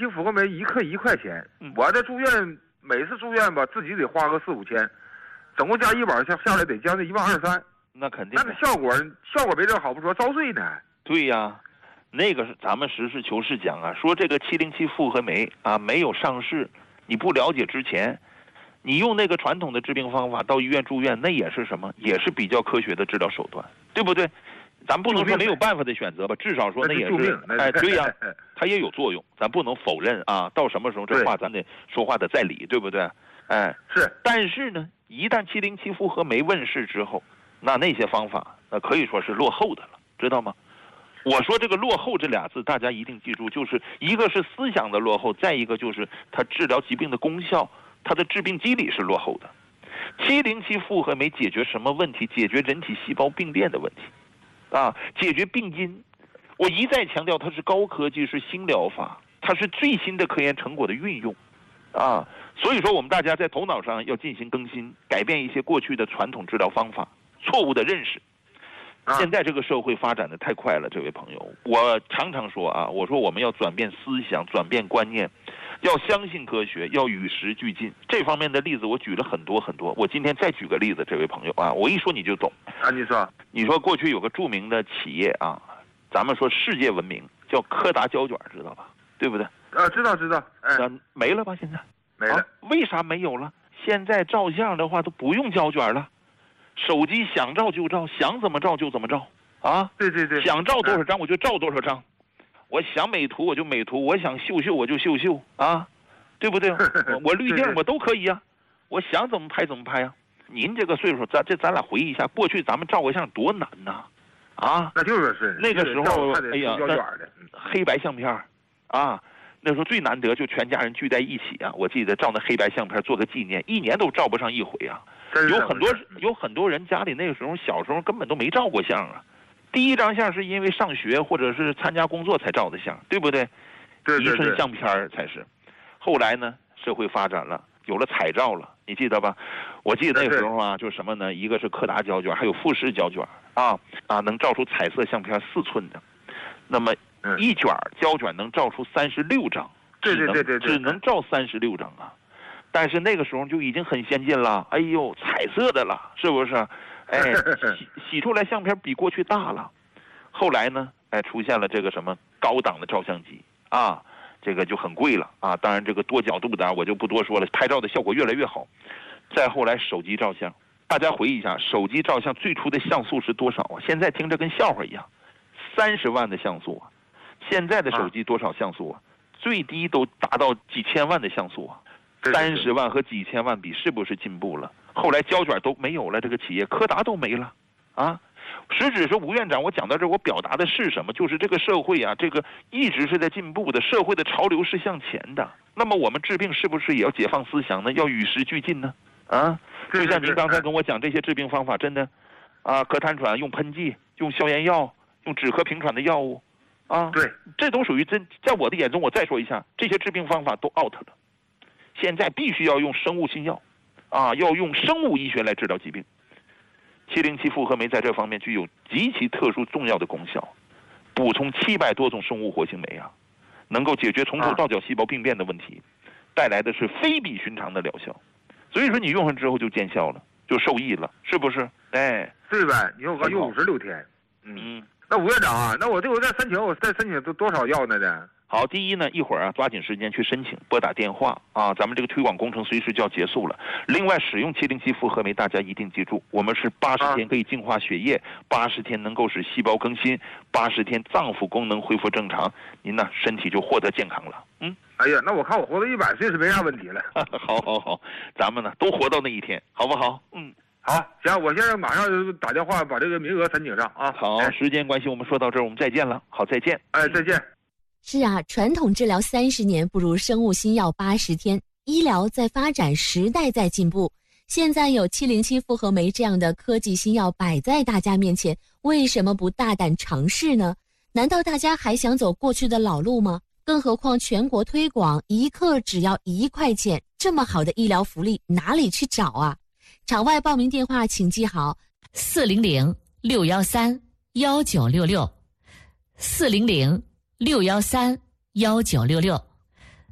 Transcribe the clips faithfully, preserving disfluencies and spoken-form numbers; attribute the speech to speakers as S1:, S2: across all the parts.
S1: 期复合酶一克一块钱，嗯、我这住院每次住院吧，自己得花个四五千，总共加医保下下来得将近一万二三。
S2: 那肯定。
S1: 那个效果效果没这好不说，遭罪呢。
S2: 对呀，那个是咱们实事求是讲啊，说这个七零七复合酶啊没有上市，你不了解之前，你用那个传统的治病方法到医院住院，那也是什么？也是比较科学的治疗手段，对不对？咱不能说没有办法的选择吧，至少说那也是，哎，对呀，它也有作用，咱不能否认啊。到什么时候这话咱得说话得在理，对不对？哎，
S1: 是。
S2: 但是呢，一旦七零七复合酶问世之后，那那些方法那可以说是落后的了，知道吗？我说这个落后这俩字，大家一定记住，就是一个是思想的落后，再一个就是它治疗疾病的功效，它的致病机理是落后的。七零七复合酶解决什么问题？解决人体细胞病变的问题。啊，解决病因，我一再强调，它是高科技，是新疗法，它是最新的科研成果的运用，啊，所以说我们大家在头脑上要进行更新，改变一些过去的传统治疗方法，错误的认识。现在这个社会发展的太快了，这位朋友，我常常说啊，我说我们要转变思想，转变观念，要相信科学，要与时俱进。这方面的例子我举了很多很多，我今天再举个例子，这位朋友啊，我一说你就懂
S1: 啊。你说，
S2: 你说过去有个著名的企业啊，咱们说世界闻名，叫柯达胶卷，知道吧？对不对？
S1: 啊，知道知道。哎，
S2: 没了吧？现在
S1: 没了、啊。
S2: 为啥没有了？现在照相的话都不用胶卷了。手机想照就照，想怎么照就怎么照啊！
S1: 对对对，
S2: 想照多少张我就照多少张，我想美图我就美图，我想秀秀我就秀秀啊，对不对？我滤镜我都可以啊，我想怎么拍怎么拍啊！您这个岁数，咱这咱俩回忆一下，过去咱们照个相多难呐，啊！
S1: 那就是是
S2: 那个时候，哎呀，黑白相片啊，那时候最难得就全家人聚在一起啊！我记得照那黑白相片做个纪念，一年都照不上一回啊。有很多有很多人家里那个时候小时候根本都没照过相啊，第一张相是因为上学或者是参加工作才照的相，对不对？
S1: 对对对，
S2: 一寸相片才是。后来呢，社会发展了，有了彩照了，你记得吧？我记得那个时候啊，就是什么呢？一个是柯达胶卷，还有富士胶卷啊啊，能照出彩色相片四寸的，那么一卷胶卷能照出三十六张，
S1: 对对对对对，
S2: 只能照三十六张啊。但是那个时候就已经很先进了，哎呦，彩色的了，是不是？哎，洗洗出来相片比过去大了。后来呢，哎，出现了这个什么高档的照相机啊，这个就很贵了啊。当然，这个多角度的我就不多说了，拍照的效果越来越好。再后来手机照相，大家回忆一下，手机照相最初的像素是多少啊？现在听着跟笑话一样，三十万的像素啊。现在的手机多少像素啊？最低都达到几千万的像素啊。三十万和几千万比，是不是进步了？后来胶卷都没有了，这个企业柯达都没了，啊！实质是吴院长，我讲到这儿，我表达的是什么？就是这个社会啊，这个一直是在进步的，社会的潮流是向前的。那么我们治病是不是也要解放思想呢？要与时俱进呢？啊！就像您刚才跟我讲这些治病方法，真的，啊，咳痰喘用喷剂，用消炎药，用止咳平喘的药物，啊，
S1: 对，
S2: 这都属于真。在我的眼中，我再说一下，这些治病方法都 out 了。现在必须要用生物新药，啊，要用生物医学来治疗疾病。七零七复合酶在这方面具有极其特殊重要的功效，补充七百多种生物活性酶啊，能够解决从头到脚细胞病变的问题，带来的是非比寻常的疗效。所以说你用上之后就见效了，就受益了，是不是？哎，
S1: 对呗，你用个用五十六天，嗯，那吴院长啊，那我这我再申请，我再申请多多少药呢？这？
S2: 好，第一呢，一会儿啊，抓紧时间去申请，拨打电话啊，咱们这个推广工程随时就要结束了。另外，使用七零七复合酶，大家一定记住，我们是八十天可以净化血液，八十天能够使细胞更新，八十天脏腑功能恢复正常，您呢身体就获得健康了。嗯，
S1: 哎呀，那我看我活到一百岁是没啥问题了。
S2: 好好好，咱们呢都活到那一天，好不好？嗯，
S1: 好，行，我现在马上就打电话把这个名额申请上啊。
S2: 好，哎、时间关系，我们说到这儿，我们再见了。好，再见。
S1: 哎，再见。
S3: 是啊，传统治疗三十年不如生物新药八十天。医疗在发展，时代在进步。现在有七零七复合酶这样的科技新药摆在大家面前，为什么不大胆尝试呢？难道大家还想走过去的老路吗？更何况全国推广，一克只要一块钱，这么好的医疗福利哪里去找啊？场外报名电话请记好：
S4: 四零零六幺三幺九六六，四零零六幺三幺九六六。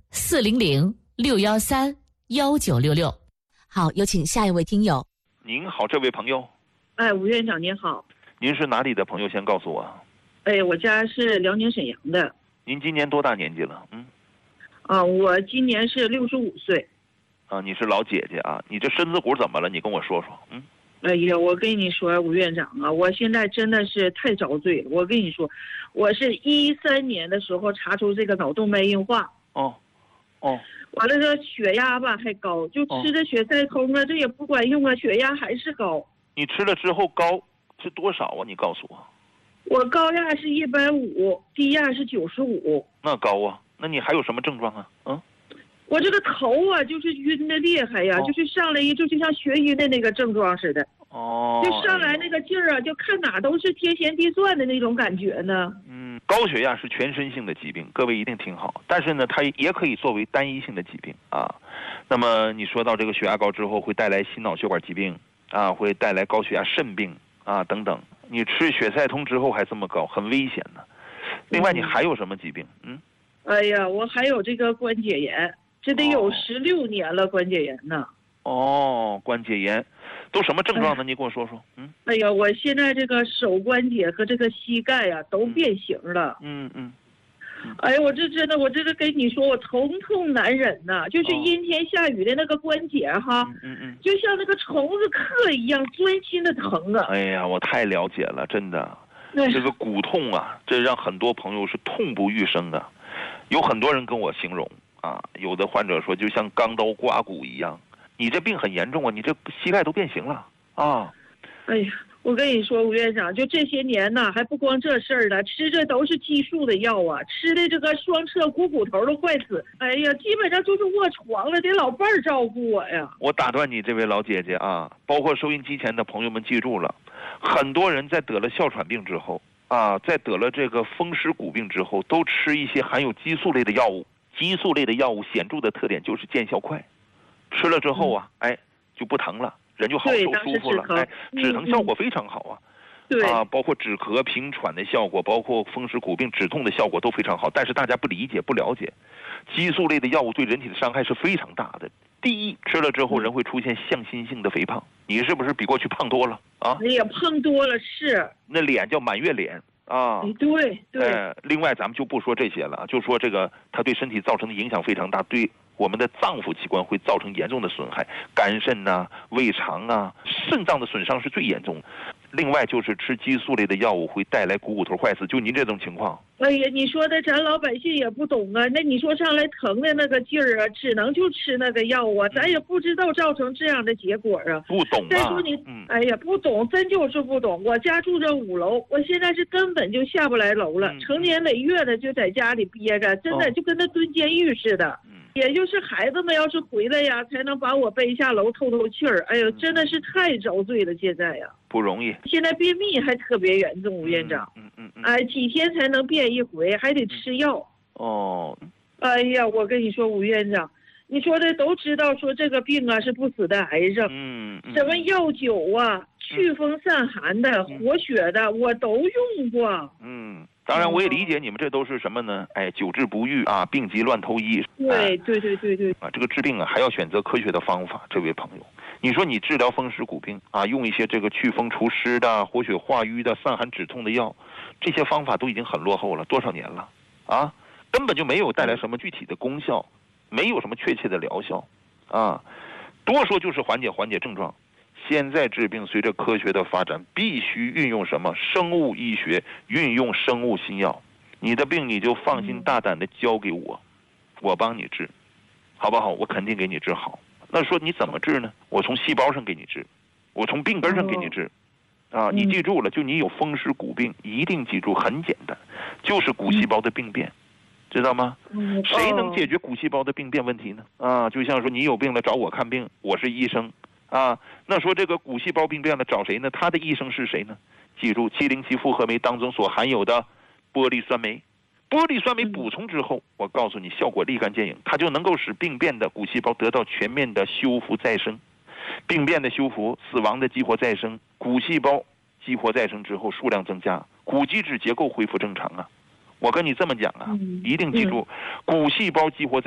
S4: 四零零六幺三幺九六六。
S3: 好，有请下一位听友。
S2: 您好，这位朋友。
S5: 哎，吴院长您好。
S2: 您是哪里的朋友？先告诉我。
S5: 哎，我家是辽宁沈阳的。
S2: 您今年多大年纪了？嗯。
S5: 啊，我今年是六十五岁。
S2: 啊，你是老姐姐啊？你这身子骨怎么了？你跟我说说。嗯。
S5: 哎呀，我跟你说，吴院长啊，我现在真的是太遭罪了。我跟你说，我是一三年的时候查出这个脑动脉硬化。
S2: 哦。哦。
S5: 完了，这血压吧还高，就吃的血塞通啊，这也不管用啊，血压还是高。
S2: 你吃了之后高是多少啊？你告诉我。
S5: 我高压是一百五，低压是九十五。
S2: 那高啊？那你还有什么症状啊？嗯。
S5: 我这个头啊，就是晕的厉害呀，哦、就是上来一就就像眩晕的那个症状似的。
S2: 哦。
S5: 就上来那个劲儿啊，就看哪都是天旋地转的那种感觉呢。
S2: 嗯，高血压是全身性的疾病，各位一定听好。但是呢，它也可以作为单一性的疾病啊。那么你说到这个血压高之后会带来心脑血管疾病啊，会带来高血压肾病啊等等。你吃血塞通之后还这么高，很危险的。另外，你还有什么疾病？嗯。
S5: 哎呀，我还有这个关节炎。这得有十六年了，关节炎呢。
S2: 哦，关节炎，都什么症状呢？你跟我说说。嗯。
S5: 哎呀，我现在这个手关节和这个膝盖呀、啊、都变形了。
S2: 嗯嗯。嗯
S5: 哎呀，我这真的，我这个跟你说，我疼痛难忍呐，就是阴天下雨的那个关节哈，
S2: 嗯嗯，
S5: 就像那个虫子蛻一样，钻心的疼啊。
S2: 哎呀，我太了解了，真的。这个骨痛啊，这让很多朋友是痛不欲生啊。有很多人跟我形容。啊，有的患者说就像钢刀刮骨一样，你这病很严重啊，你这膝盖都变形了啊！
S5: 哎呀，我跟你说，吴院长，就这些年呐，还不光这事儿了，吃这都是激素的药啊，吃的这个双侧股骨头都坏死，哎呀，基本上就是卧床了，得老伴儿照顾我呀。
S2: 我打断你，这位老姐姐啊，包括收音机前的朋友们记住了，很多人在得了哮喘病之后啊，在得了这个风湿骨病之后，都吃一些含有激素类的药物。激素类的药物显著的特点就是见效快，吃了之后啊，哎就不疼了，人就好受舒服了，哎，止疼效果非常好啊。
S5: 对
S2: 啊，包括止咳平喘的效果，包括风湿骨病止痛的效果都非常好。但是大家不理解不了解，激素类的药物对人体的伤害是非常大的。第一，吃了之后人会出现向心性的肥胖，你是不是比过去胖多了啊？
S5: 哎呀，胖多了是。
S2: 那脸叫满月脸。啊，
S5: 对对，
S2: 呃，另外咱们就不说这些了，就说这个它对身体造成的影响非常大，对我们的脏腑器官会造成严重的损害，肝肾呐、啊、胃肠啊、肾脏的损伤是最严重的。另外就是吃激素类的药物会带来股骨头坏死，就您这种情况。
S5: 哎呀，你说的咱老百姓也不懂啊，那你说上来疼的那个劲儿啊，只能就吃那个药啊，咱也不知道造成这样的结果啊。
S2: 不懂啊。
S5: 再说你，
S2: 嗯、
S5: 哎呀，不懂，真就是不懂。我家住这五楼，我现在是根本就下不来楼了，
S2: 嗯、
S5: 成年累月的就在家里憋着，真的、哦、就跟那蹲监狱似的。嗯也就是孩子们要是回来呀，才能把我背下楼透透气儿。哎呦，真的是太遭罪了，现在呀
S2: 不容易。
S5: 现在便秘还特别严重，吴院长。
S2: 嗯嗯嗯。
S5: 哎，几天才能便一回，还得吃药。
S2: 哦。
S5: 哎呀，我跟你说，吴院长，你说的都知道，说这个病啊是不死的癌症。
S2: 嗯。
S5: 什么药酒啊，祛风散寒的、
S2: 嗯、
S5: 活血的，我都用过。
S2: 嗯。当然，我也理解你们这都是什么呢？哎，久治不愈啊，病急乱投医。
S5: 对对对对对。
S2: 啊，这个治病啊，还要选择科学的方法。这位朋友，你说你治疗风湿骨病啊，用一些这个祛风除湿的、活血化瘀的、散寒止痛的药，这些方法都已经很落后了，多少年了啊，根本就没有带来什么具体的功效，没有什么确切的疗效啊，多说就是缓解缓解症状。现在治病随着科学的发展，必须运用什么生物医学，运用生物新药。你的病你就放心大胆的交给我，我帮你治，好不好？我肯定给你治好。那说你怎么治呢？我从细胞上给你治，我从病根上给你治。啊，你记住了，就你有风湿骨病，一定记住，很简单，就是骨细胞的病变，知道吗？谁能解决骨细胞的病变问题呢？啊，就像说你有病了找我看病，我是医生。啊，那说这个骨细胞病变了找谁呢？他的医生是谁呢？记住，七零七复合酶当中所含有的玻璃酸酶，玻璃酸酶补充之后，我告诉你，效果立竿见影，它就能够使病变的骨细胞得到全面的修复再生，病变的修复，死亡的激活再生，骨细胞激活再生之后数量增加，骨基质结构恢复正常啊。我跟你这么讲啊，一定记住，骨细胞激活再